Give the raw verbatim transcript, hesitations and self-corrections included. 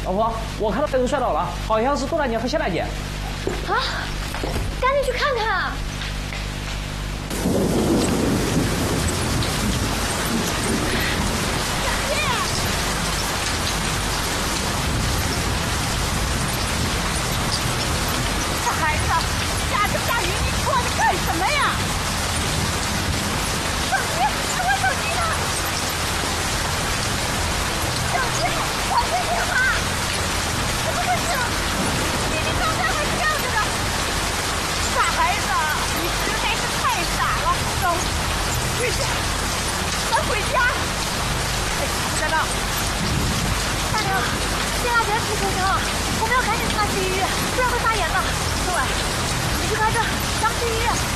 老婆，我看到有人摔倒了，好像是杜大娘和谢大姐。 啊，赶紧去看看啊！ 小孩子，下着大雨，你拖着干什么呀？手机，我手机呢？手机，我接电话。怎么回事？弟弟刚才还笑着呢。傻孩子，你实在是太傻了。走，回家，咱回家。哎，不在那。 大娘，谢大姐出车祸了，我们要赶紧送她去医院，不然会发炎的。对，你去开车，咱们去医院。